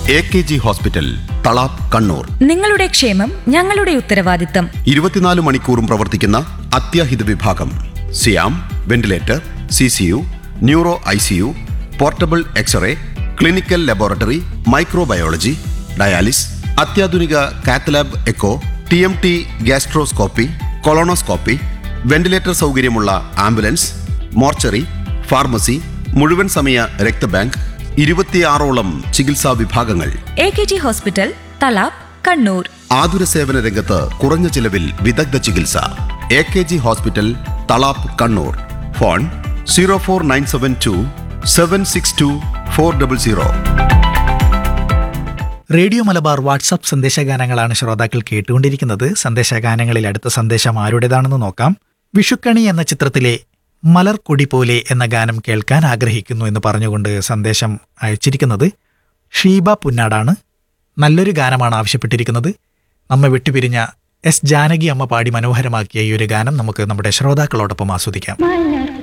AKG hospital, Thalap, Kannur. നിങ്ങളുടെ ക്ഷേമം ഞങ്ങളുടെ ഉത്തരവാദിത്തം. 24 മണിക്കൂറും പ്രവർത്തിക്കുന്ന അത്യാഹിത വിഭാഗം. സിയാം, ventilator, CCU, neuro ICU, portable x-ray, clinical laboratory, microbiology, dialysis, അത്യാധുനിക cath lab echo, TMT gastroscopy, colonoscopy, ventilator സൗകര്യമുള്ള ആംബുലൻസ്, മോർച്ചറി, ഫാർമസി, മുഴുവൻ സമയ രക്തബാങ്ക്, 26ഓളം ചികിത്സാ വിഭാഗങ്ങൾ. AKG hospital, Thalap, Kannur. ആതുര സേവന രംഗത്ത് കുറഞ്ഞ ചിലവിൽ വിദഗ്ധ ചികിത്സ. AKG hospital, Thalap, Kannur. Phone 04972 762 400. Radio Malabar WhatsApp സന്ദേശഗാനങ്ങളാണ് ശ്രോതാക്കൾ കേട്ടുകൊണ്ടിരിക്കുന്നത്. സന്ദേശഗാനങ്ങളിൽ അടുത്ത സന്ദേശം ആരുടേതാണെന്ന് നോക്കാം. വിഷുക്കണി എന്ന ചിത്രത്തിലെ മലർക്കൊടി പോലെ എന്ന ഗാനം കേൾക്കാൻ ആഗ്രഹിക്കുന്നു എന്ന് പറഞ്ഞുകൊണ്ട് സന്ദേശം അയച്ചിരിക്കുന്നത് ഷീബ പുന്നാടാണ്. നല്ലൊരു ഗാനമാണ് ആവശ്യപ്പെട്ടിരിക്കുന്നത്. നമ്മെ വിട്ടുപിരിഞ്ഞ S. ജാനകി അമ്മ പാടി മനോഹരമാക്കിയ ഈ ഒരു ഗാനം നമുക്ക് നമ്മുടെ ശ്രോതാക്കളോടൊപ്പം ആസ്വദിക്കാം.